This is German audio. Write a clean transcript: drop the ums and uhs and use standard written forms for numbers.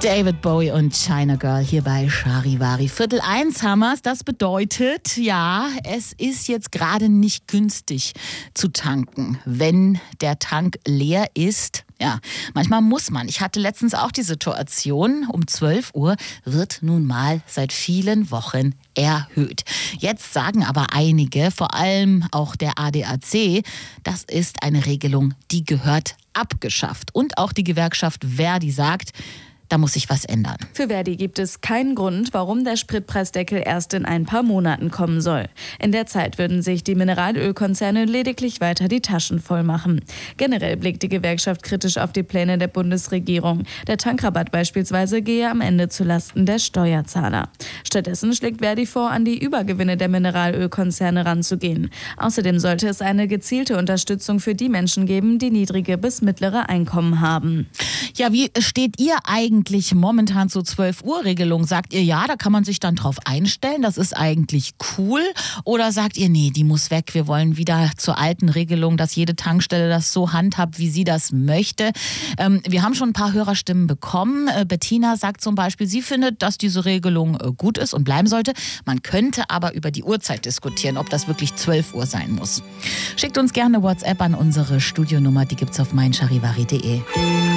David Bowie und China Girl hier bei Charivari. 12:45 haben wir's. Das bedeutet, ja, es ist jetzt gerade nicht günstig zu tanken, wenn der Tank leer ist. Ja, manchmal muss man. Ich hatte letztens auch die Situation, um 12 Uhr wird nun mal seit vielen Wochen erhöht. Jetzt sagen aber einige, vor allem auch der ADAC, das ist eine Regelung, die gehört abgeschafft. Und auch die Gewerkschaft Verdi sagt, da muss sich was ändern. Für Verdi gibt es keinen Grund, warum der Spritpreisdeckel erst in ein paar Monaten kommen soll. In der Zeit würden sich die Mineralölkonzerne lediglich weiter die Taschen voll machen. Generell blickt die Gewerkschaft kritisch auf die Pläne der Bundesregierung. Der Tankrabatt beispielsweise gehe am Ende zulasten der Steuerzahler. Stattdessen schlägt Verdi vor, an die Übergewinne der Mineralölkonzerne ranzugehen. Außerdem sollte es eine gezielte Unterstützung für die Menschen geben, die niedrige bis mittlere Einkommen haben. Ja, wie steht ihr eigentlich momentan zur 12-Uhr-Regelung? Sagt ihr, ja, da kann man sich dann drauf einstellen, das ist eigentlich cool? Oder sagt ihr, nee, die muss weg, wir wollen wieder zur alten Regelung, dass jede Tankstelle das so handhabt, wie sie das möchte? Wir haben schon ein paar Hörerstimmen bekommen. Bettina sagt zum Beispiel, sie findet, dass diese Regelung gut ist und bleiben sollte. Man könnte aber über die Uhrzeit diskutieren, ob das wirklich 12 Uhr sein muss. Schickt uns gerne WhatsApp an unsere Studionummer, die gibt's auf meincharivari.de.